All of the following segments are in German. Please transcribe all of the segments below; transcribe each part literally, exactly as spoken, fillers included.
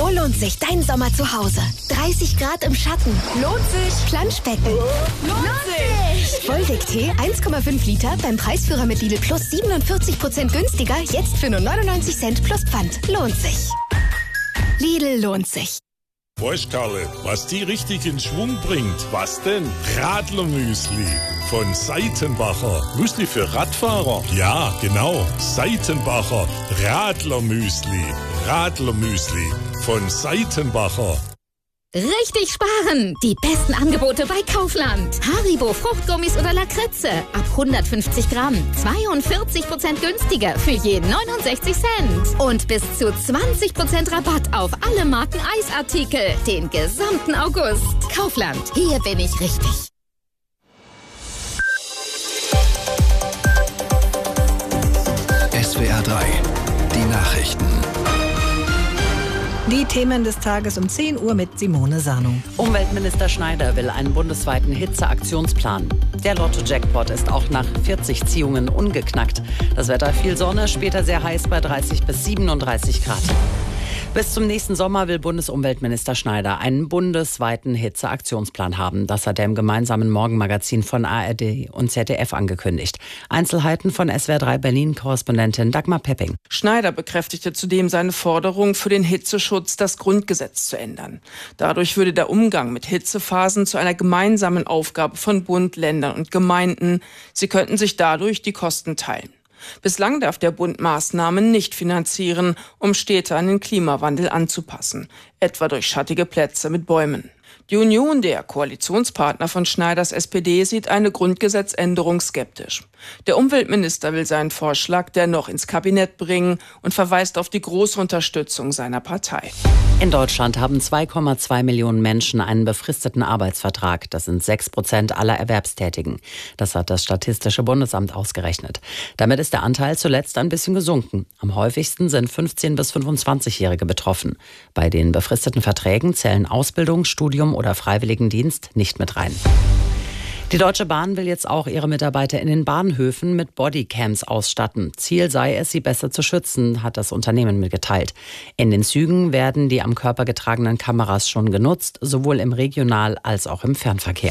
So lohnt sich dein Sommer zu Hause. dreißig Grad im Schatten. Lohnt sich. Planschbecken. Lohnt sich. Volvic-Tee eins Komma fünf Liter beim Preisführer mit Lidl Plus siebenundvierzig Prozent günstiger. Jetzt für nur neunundneunzig Cent plus Pfand. Lohnt sich. Lidl lohnt sich. Weißt, Karle, was die richtig in Schwung bringt? Was denn? Radlermüsli von Seitenbacher. Müsli für Radfahrer? Ja, genau. Seitenbacher Radlermüsli. Radlermüsli von Seitenbacher. Richtig sparen! Die besten Angebote bei Kaufland. Haribo Fruchtgummis oder Lakritze ab hundertfünfzig Gramm. zweiundvierzig Prozent günstiger für je neunundsechzig Cent. Und bis zu zwanzig Prozent Rabatt auf alle Marken Eisartikel. Den gesamten August. Kaufland. Hier bin ich richtig. S W R drei. Die Nachrichten. Die Themen des Tages um zehn Uhr mit Simone Sano. Umweltminister Schneider will einen bundesweiten Hitzeaktionsplan. Der Lotto-Jackpot ist auch nach vierzig Ziehungen ungeknackt. Das Wetter viel Sonne, später sehr heiß bei dreißig bis siebenunddreißig Grad. Bis zum nächsten Sommer will Bundesumweltminister Schneider einen bundesweiten Hitzeaktionsplan haben. Das hat er im gemeinsamen Morgenmagazin von A R D und Z D F angekündigt. Einzelheiten von S W R drei Berlin-Korrespondentin Dagmar Pepping. Schneider bekräftigte zudem seine Forderung, für den Hitzeschutz das Grundgesetz zu ändern. Dadurch würde der Umgang mit Hitzephasen zu einer gemeinsamen Aufgabe von Bund, Ländern und Gemeinden. Sie könnten sich dadurch die Kosten teilen. Bislang darf der Bund Maßnahmen nicht finanzieren, um Städte an den Klimawandel anzupassen, etwa durch schattige Plätze mit Bäumen. Die Union, der Koalitionspartner von Schneiders S P D, sieht eine Grundgesetzänderung skeptisch. Der Umweltminister will seinen Vorschlag dennoch ins Kabinett bringen und verweist auf die große Unterstützung seiner Partei. In Deutschland haben zwei Komma zwei Millionen Menschen einen befristeten Arbeitsvertrag. Das sind sechs Prozent aller Erwerbstätigen. Das hat das Statistische Bundesamt ausgerechnet. Damit ist der Anteil zuletzt ein bisschen gesunken. Am häufigsten sind fünfzehn- bis fünfundzwanzigjährige betroffen. Bei den befristeten Verträgen zählen Ausbildung, Studium oder Freiwilligendienst nicht mit rein. Die Deutsche Bahn will jetzt auch ihre Mitarbeiter in den Bahnhöfen mit Bodycams ausstatten. Ziel sei es, sie besser zu schützen, hat das Unternehmen mitgeteilt. In den Zügen werden die am Körper getragenen Kameras schon genutzt, sowohl im Regional- als auch im Fernverkehr.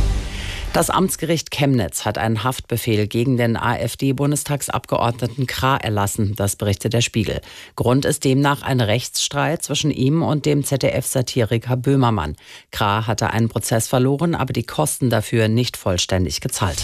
Das Amtsgericht Chemnitz hat einen Haftbefehl gegen den AfD-Bundestagsabgeordneten Krah erlassen, das berichtet der Spiegel. Grund ist demnach ein Rechtsstreit zwischen ihm und dem Z D F-Satiriker Böhmermann. Krah hatte einen Prozess verloren, aber die Kosten dafür nicht vollständig gezahlt.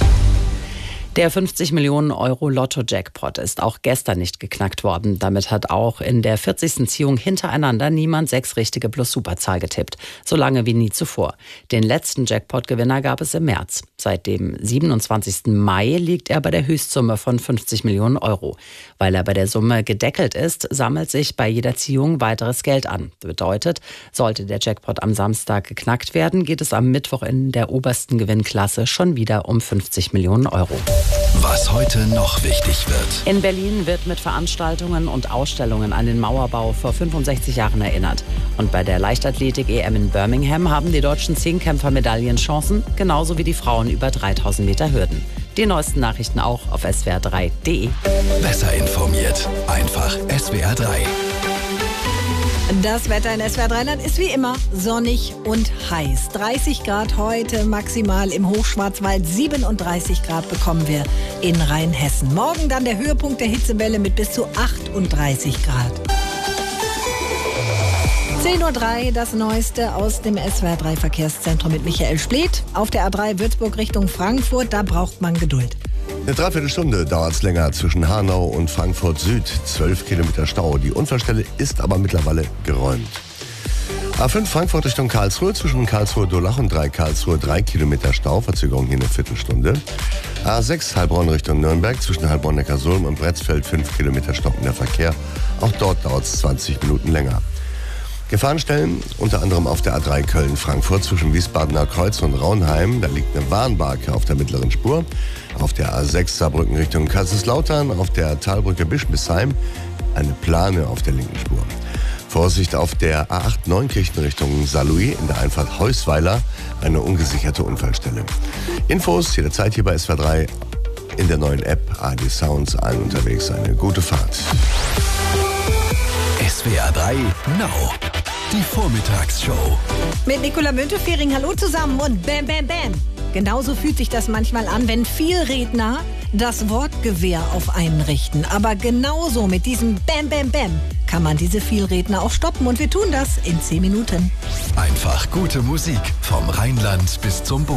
Der fünfzig Millionen Euro Lotto-Jackpot ist auch gestern nicht geknackt worden. Damit hat auch in der vierzigsten Ziehung hintereinander niemand sechs richtige Plus-Superzahl getippt. So lange wie nie zuvor. Den letzten Jackpot-Gewinner gab es im März. Seit dem siebenundzwanzigsten Mai liegt er bei der Höchstsumme von fünfzig Millionen Euro. Weil er bei der Summe gedeckelt ist, sammelt sich bei jeder Ziehung weiteres Geld an. Bedeutet, sollte der Jackpot am Samstag geknackt werden, geht es am Mittwoch in der obersten Gewinnklasse schon wieder um fünfzig Millionen Euro. Was heute noch wichtig wird. In Berlin wird mit Veranstaltungen und Ausstellungen an den Mauerbau vor fünfundsechzig Jahren erinnert. Und bei der Leichtathletik-E M in Birmingham haben die deutschen Zehnkämpfer Medaillenchancen, genauso wie die Frauen über dreitausend Meter Hürden. Die neuesten Nachrichten auch auf S W R drei punkt de. Besser informiert. Einfach S W R drei. Das Wetter in S W R drei Land ist wie immer sonnig und heiß. dreißig Grad heute maximal im Hochschwarzwald, siebenunddreißig Grad bekommen wir in Rheinhessen. Morgen dann der Höhepunkt der Hitzewelle mit bis zu achtunddreißig Grad. zehn Uhr drei, das Neueste aus dem S W R drei Verkehrszentrum mit Michael Spleth. Auf der A drei Würzburg Richtung Frankfurt, da braucht man Geduld. Eine Dreiviertelstunde dauert es länger zwischen Hanau und Frankfurt Süd. zwölf Kilometer Stau. Die Unfallstelle ist aber mittlerweile geräumt. A fünf Frankfurt Richtung Karlsruhe, zwischen Karlsruhe-Durlach und drei Karlsruhe drei Kilometer Stau, Verzögerung hier eine Viertelstunde. A sechs Heilbronn Richtung Nürnberg, zwischen Heilbronn-Neckarsulm und Bretzfeld fünf Kilometer stockender Verkehr. Auch dort dauert es zwanzig Minuten länger. Gefahrenstellen unter anderem auf der A drei Köln-Frankfurt zwischen Wiesbadener Kreuz und Raunheim. Da liegt eine Warnbarke auf der mittleren Spur. Auf der A sechs Saarbrücken Richtung Kaiserslautern, auf der Talbrücke Bischmisheim eine Plane auf der linken Spur. Vorsicht auf der A acht Neunkirchen Richtung Saarlouis in der Einfahrt Heusweiler, eine ungesicherte Unfallstelle. Infos jederzeit hier bei S W R drei in der neuen App A R D Sounds, allen unterwegs. Eine gute Fahrt. S W R drei Now. Die Vormittagsshow. Mit Nicola Müntefering, hallo zusammen und bam, bam, bam. Genauso fühlt sich das manchmal an, wenn vier Redner das Wortgewehr auf einen richten. Aber genauso mit diesem Bam, Bam, Bam kann man diese Vielredner auch stoppen. Und wir tun das in zehn Minuten. Einfach gute Musik vom Rheinland bis zum Bodensee.